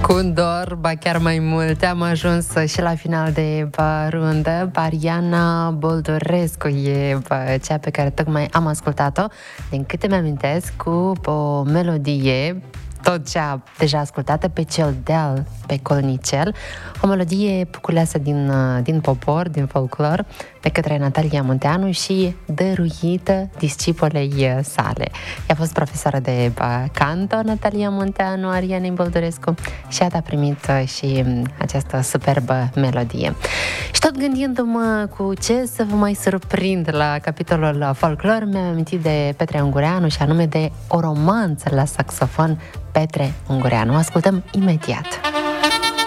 Cu un dor, ba chiar mai mult, am ajuns și la final de rundă. Mariana Boldorescu e cea pe care tocmai am ascultat-o. Din câte mi-amintesc, cu o melodie tot cea deja ascultată, Pe cel deal, pe colnicel, o melodie puculeasă din popor, din folclor, pe către Natalia Munteanu și dăruită discipolei sale. Ea a fost profesoară de canto, Natalia Munteanu, Ariane Boldorescu, și a primit și această superbă melodie. Și tot gândindu-mă cu ce să vă mai surprind la capitolul folclor, mi-am amintit de Petre Ungureanu și anume de O romanță la saxofon, Petre Ungureanu. Ascultăm imediat.